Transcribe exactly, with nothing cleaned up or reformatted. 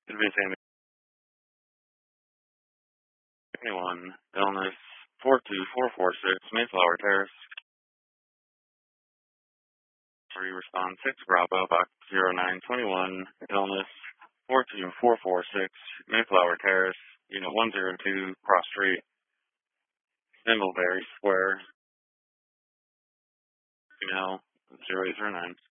Advanced twenty-one, illness four two four four six, Mayflower Terrace. Three respond six Bravo, box zero nine twenty-one, illness four two four four six, Mayflower Terrace, unit one zero two, Cross Street, Thimbleberry Square, email zero eight zero nine.